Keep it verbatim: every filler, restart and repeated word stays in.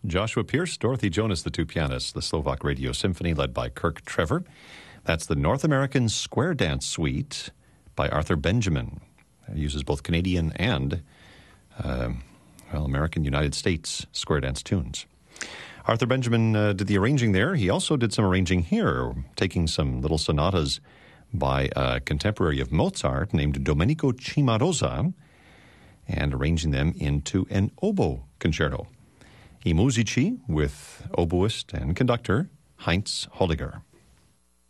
Joshua Pierce, Dorothy Jonas, the two pianists, the Slovak Radio Symphony led by Kirk Trevor. That's the North American Square Dance Suite by Arthur Benjamin. It uses both Canadian and, uh, well, American United States square dance tunes. Arthur Benjamin uh, did the arranging there. He also did some arranging here, taking some little sonatas by a contemporary of Mozart named Domenico Cimarosa and arranging them into an oboe concerto. I Musici with oboist and conductor Heinz Holliger.